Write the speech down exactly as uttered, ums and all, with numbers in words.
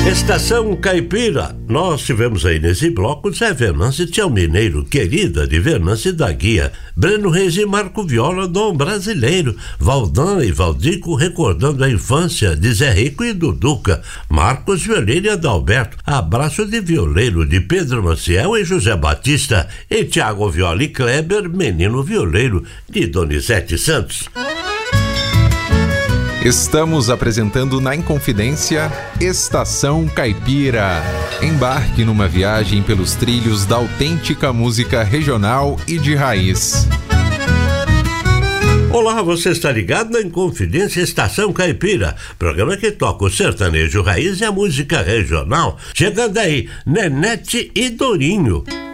Estação Caipira, nós tivemos aí nesse bloco Zé Venâncio, Tião Mineiro, Querida de Venâncio da Guia, Breno Reis e Marco Viola, Dom Brasileiro, Valdan e Valdico recordando a infância de Zé Rico e Duduca, Marcos Violeiro e Adalberto, Abraço de Violeiro de Pedro Maciel e José Batista, e Tiago Viola e Kleber, Menino Violeiro de Donizete Santos. Estamos apresentando na Inconfidência Estação Caipira. Embarque numa viagem pelos trilhos da autêntica música regional e de raiz. Olá, você está ligado na Inconfidência Estação Caipira, programa que toca o sertanejo raiz e a música regional. Chegando aí, Nenete e Dorinho.